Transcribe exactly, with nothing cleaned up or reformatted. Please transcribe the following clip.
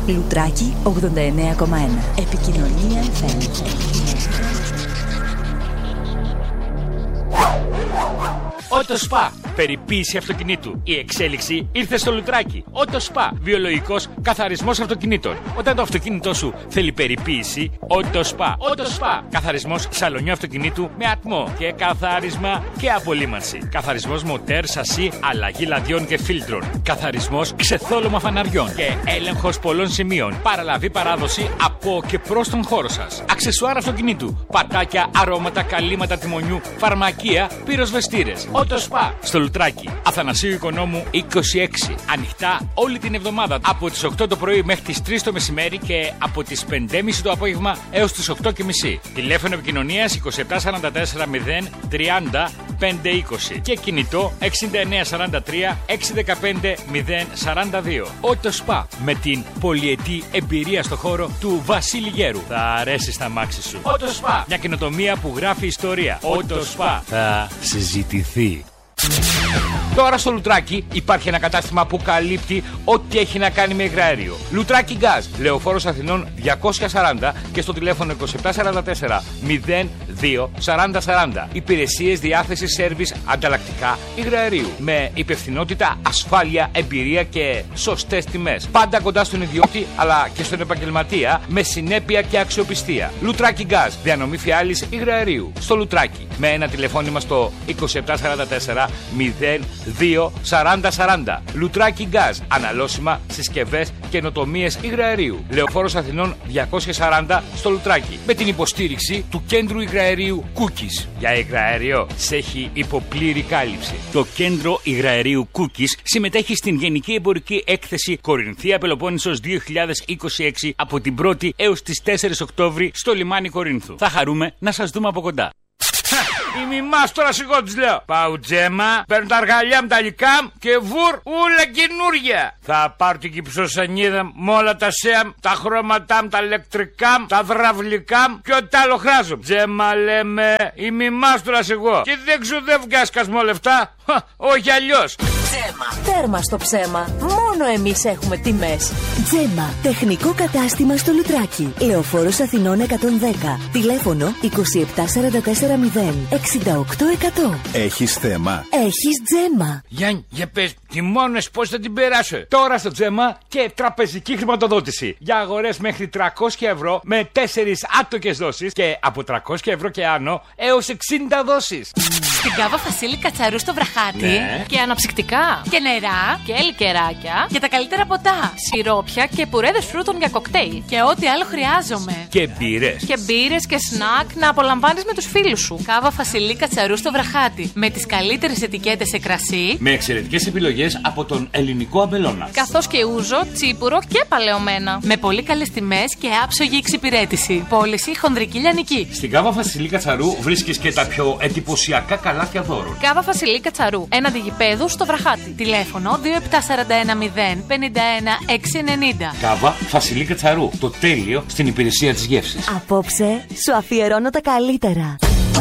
Λουτράκι ογδόντα εννέα κόμμα ένα. Επικοινωνία εφ εμ. Ότοσπα. Περιποίηση αυτοκινήτου. Η εξέλιξη ήρθε στο Λουτράκι. Ότοσπα. Βιολογικός καθαρισμός αυτοκινήτων. Όταν το αυτοκίνητό σου θέλει περιποίηση, Ότοσπα. Ότοσπα. Καθαρισμός σαλονιού αυτοκινήτου με ατμό και καθάρισμα και απολύμανση. Καθαρισμός μοτέρ, σασί, αλλαγή λαδιών και φίλτρων. Καθαρισμός ξεθόλωμα φαναριών και έλεγχος πολλών σημείων. Παραλαβή παράδοση από και προς τον χώρο σας. Αξεσουάρ αυτοκινήτου. Πατάκια, αρώματα, καλύματα τιμονιού, φαρμακεία, πυροσβεστήρες. Ότοσπα. Στο Λουτράκι. Αθανασίου Οικονόμου είκοσι έξι. Ανοιχτά όλη την εβδομάδα από τις οκτώ το πρωί μέχρι τις τρεις το μεσημέρι και από τις πέντε και μισή το απόγευμα έως τις οκτώ και μισή. Τηλέφωνο επικοινωνίας είκοσι επτά σαράντα τέσσερα μηδέν τριάντα πεντακόσια είκοσι και κινητό εξήντα εννέα σαράντα τρία εξακόσια δεκαπέντε μηδέν σαράντα δύο. Ότοσπα. Με την πολυετή εμπειρία στο χώρο του Βασίλη Γέρου. Θα αρέσει στα μάξι σου. Ότοσπα. Μια καινοτομία που γράφει ιστορία. Ότοσπα. Θα συζητηθεί. Τώρα στο Λουτράκι υπάρχει ένα κατάστημα που καλύπτει ό,τι έχει να κάνει με υγραέριο. Λουτράκι Gas, Λεωφόρος Αθηνών διακόσια σαράντα και στο τηλέφωνο είκοσι επτά σαράντα τέσσερα μηδέν δύο σαράντα σαράντα. Υπηρεσίες διάθεσης σέρβις ανταλλακτικά υγραερίου. Με υπευθυνότητα, ασφάλεια, εμπειρία και σωστές τιμές. Πάντα κοντά στον ιδιώτη αλλά και στον επαγγελματία με συνέπεια και αξιοπιστία. Λουτράκι Gas, διανομή φιάλης υγραερίου. Στο Λουτράκι. Με ένα τηλεφώνημα στο είκοσι επτά σαράντα τέσσερα μηδέν δύο σαράντα σαράντα. Λουτράκι Gas. Αναλώσιμα, συσκευές, καινοτομίες υγραερίου. Λεωφόρος Αθηνών διακόσια σαράντα στο Λουτράκι. Με την υποστήριξη του κέντρου υγραερίου Cookies. Για υγραέριο σε έχει υποπλήρη κάλυψη. Το κέντρο υγραερίου Cookies συμμετέχει στην Γενική Εμπορική Έκθεση Κορινθία Πελοπόννησος δύο χιλιάδες είκοσι έξι από την πρώτη έως τις τέσσερις Οκτώβρη στο λιμάνι Κορίνθου. Θα χαρούμε να σας δούμε από κοντά. Η μιμάς τώρα σιγό της λέω. Πάω Τζέμα, παίρνω τα αργαλιά μου τα λικά και βουρ ούλα καινούρια. Θα πάρω την κυψοσανίδα με όλα τα σέαμ, τα χρώματά μου, τα ηλεκτρικά μου, τα δραυλικά μου και ό,τι άλλο χράζομαι. Τζέμα λέμε, η μιμάς τώρα σιγό. Και δεν ξοδεύω και ασκασμό λεφτά. Όχι αλλιώς. Τζέμα. Τέρμα στο ψέμα. Μόνο εμείς έχουμε τιμές. Τζέμα. Τεχνικό κατάστημα στο Λουτράκι. Λεωφόρος Αθηνών εκατόν δέκα. Τηλέφωνο είκοσι επτά σαράντα τέσσερα μηδέν εξήντα οκτώ εκατό. Έχεις θέμα? Έχεις Τζέμα. Γιάννη, για πες, τιμώνες πώς θα την περάσω. Τώρα στο Τζέμα και τραπεζική χρηματοδότηση. Για αγορές μέχρι τριακόσια ευρώ με τέσσερις άτοκες δόσεις και από τριακόσια ευρώ και άνω έως εξήντα δόσεις. Στην Κάβα Βασίλη Κατσαρού στο Βραχάτι. Ναι. Και αναψυκτικά. Και νερά. Και λικεράκια. Και τα καλύτερα ποτά. Σιρόπια και πουρέδες φρούτων για κοκτέιλ. Και ό,τι άλλο χρειάζομαι. Και μπύρες. Και μπύρες και σνακ να απολαμβάνεις με τους φίλους σου. Κάβα Βασίλη Κατσαρού στο Βραχάτι. Με τις καλύτερες ετικέτες σε κρασί. Με εξαιρετικές επιλογές από τον ελληνικό αμπελώνα. Καθώς και ούζο, τσίπουρο και παλαιωμένα. Με πολύ καλές τιμές και άψογη εξυπηρέτηση. Πώληση χονδρική λιανική. Στην Κάβα Βασιλή Κατσαρού βρίσκεις και τα πιο εντυπωσιακά καλάθια δώρων. Κάβα Βασιλή Κατσαρού, έναντι γηπέδου στο Βραχάτι. Τηλέφωνο δύο επτά σαράντα ένα μηδέν πενήντα ένα εξακόσια ενενήντα. Κάβα Βασιλή Κατσαρού, το τέλειο στην υπηρεσία της γεύσης. Απόψε σου αφιερώνω τα καλύτερα.